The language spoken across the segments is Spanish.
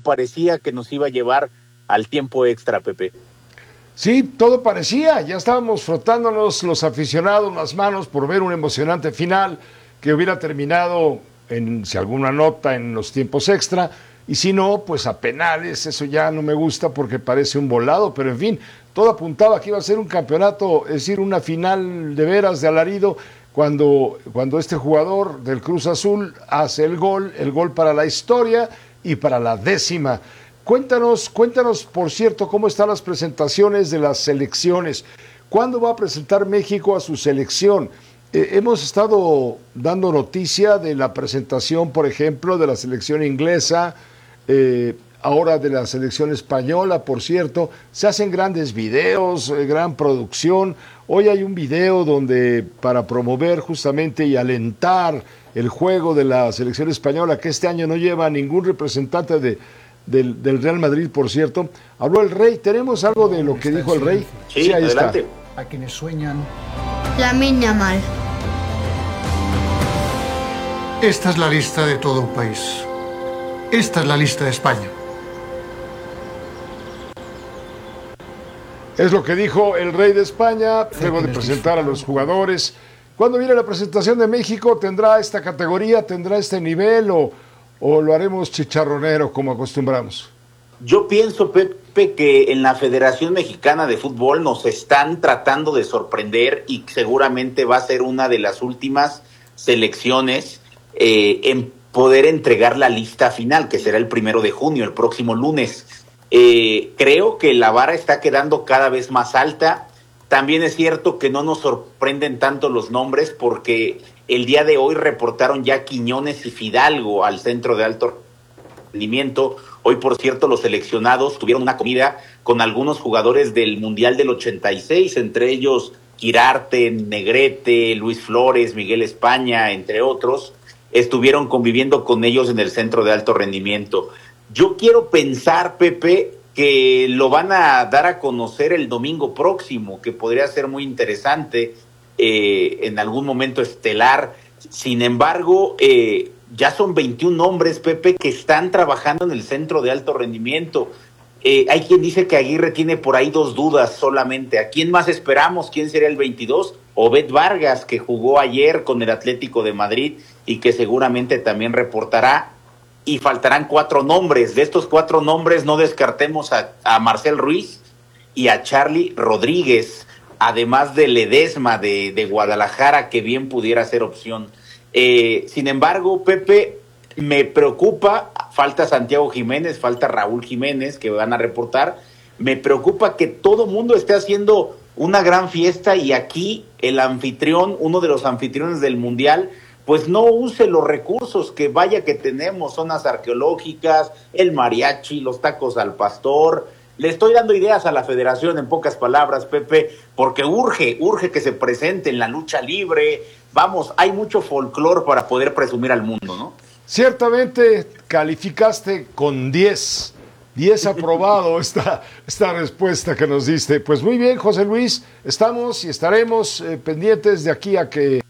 parecía que nos iba a llevar al tiempo extra, Pepe. Sí, todo parecía, ya estábamos frotándonos los aficionados las manos por ver un emocionante final que hubiera terminado en, si alguna nota, en los tiempos extra, y si no, pues a penales. Eso ya no me gusta porque parece un volado, pero en fin, todo apuntaba que iba a ser un campeonato, es decir, una final de veras de alarido, cuando este jugador del Cruz Azul hace el gol para la historia y para la 10ª. Cuéntanos, por cierto, cómo están las presentaciones de las selecciones. ¿Cuándo va a presentar México a su selección? Hemos estado dando noticia de la presentación, por ejemplo, de la selección inglesa, ahora de la selección española, por cierto. Se hacen grandes videos, gran producción. Hoy hay un video donde, para promover justamente y alentar el juego de la selección española, que este año no lleva ningún representante del Real Madrid, por cierto, habló el Rey. ¿Tenemos algo de lo que dijo el Rey? Sí, ahí adelante. Está. A quienes sueñan. Lamine Yamal. Esta es la lista de todo un país. Esta es la lista de España. Es lo que dijo el Rey de España, luego de presentar a los jugadores. ¿Cuándo viene la presentación de México? ¿Tendrá esta categoría? ¿Tendrá este nivel? ¿O lo haremos chicharronero como acostumbramos? Yo pienso, Pepe, que en la Federación Mexicana de Fútbol nos están tratando de sorprender y seguramente va a ser una de las últimas selecciones en poder entregar la lista final, que será el 1 de junio, el próximo lunes. Creo que la vara está quedando cada vez más alta. También es cierto que no nos sorprenden tanto los nombres, porque el día de hoy reportaron ya Quiñones y Fidalgo al centro de alto rendimiento. Hoy, por cierto, los seleccionados tuvieron una comida con algunos jugadores del Mundial del 86, entre ellos Quirarte, Negrete, Luis Flores, Miguel España, entre otros. Estuvieron conviviendo con ellos en el centro de alto rendimiento. Yo quiero pensar, Pepe, que lo van a dar a conocer el domingo próximo, que podría ser muy interesante, en algún momento estelar. Sin embargo, ya son 21 nombres, Pepe, que están trabajando en el centro de alto rendimiento. Hay quien dice que Aguirre tiene por ahí 2 dudas solamente. ¿A quién más esperamos? ¿Quién sería el 22? Obed Vargas, que jugó ayer con el Atlético de Madrid y que seguramente también reportará. Y faltarán 4 nombres. De estos 4 nombres no descartemos a Marcel Ruiz y a Charly Rodríguez, además de Ledesma de Guadalajara, que bien pudiera ser opción. Sin embargo, Pepe, me preocupa, falta Santiago Jiménez, falta Raúl Jiménez, que van a reportar. Me preocupa que todo mundo esté haciendo una gran fiesta y aquí el anfitrión, uno de los anfitriones del Mundial, pues no use los recursos que vaya que tenemos, zonas arqueológicas, el mariachi, los tacos al pastor. Le estoy dando ideas a la federación, en pocas palabras, Pepe, porque urge que se presente en la lucha libre. Vamos, hay mucho folclore para poder presumir al mundo, ¿no? Ciertamente calificaste con 10 aprobado esta respuesta que nos diste. Pues muy bien, José Luis, estamos y estaremos pendientes de aquí a que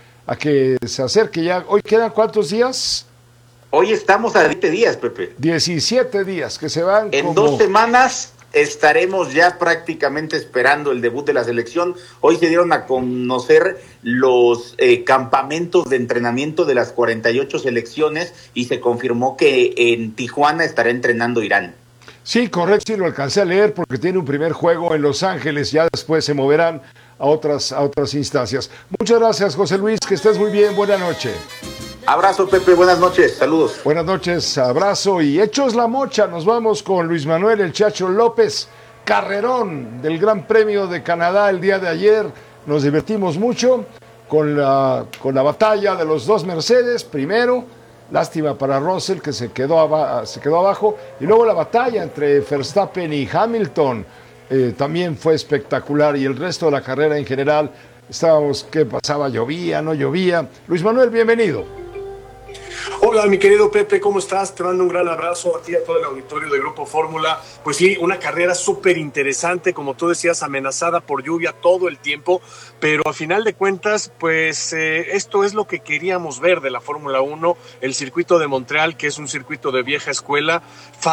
se acerque ya. ¿Hoy quedan cuántos días? Hoy estamos a 20 días, Pepe. 17 días que se van. En 2 semanas estaremos ya prácticamente esperando el debut de la selección. Hoy se dieron a conocer los campamentos de entrenamiento de las 48 selecciones y se confirmó que en Tijuana estará entrenando Irán. Sí, correcto, sí, lo alcancé a leer porque tiene un primer juego en Los Ángeles, ya después se moverán a otras instancias. Muchas gracias, José Luis, que estés muy bien, buena noche. Abrazo, Pepe, buenas noches, saludos. Buenas noches, abrazo y hechos la mocha. Nos vamos con Luis Manuel El Chacho López, carrerón del Gran Premio de Canadá el día de ayer. Nos divertimos mucho con la batalla de los 2 Mercedes, primero. Lástima para Russell, que se quedó abajo. Y luego la batalla entre Verstappen y Hamilton también fue espectacular. Y el resto de la carrera en general, estábamos, ¿qué pasaba? ¿Llovía? ¿No llovía? Luis Manuel, bienvenido. Hola, mi querido Pepe, ¿cómo estás? Te mando un gran abrazo a ti y a todo el auditorio de Grupo Fórmula. Pues sí, una carrera súper interesante, como tú decías, amenazada por lluvia todo el tiempo, pero a final de cuentas, pues esto es lo que queríamos ver de la Fórmula 1, el circuito de Montreal, que es un circuito de vieja escuela,